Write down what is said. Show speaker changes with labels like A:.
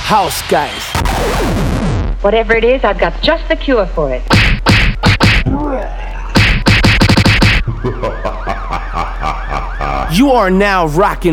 A: house guys.
B: Whatever it is, I've got just the cure for it.
A: You are now rocking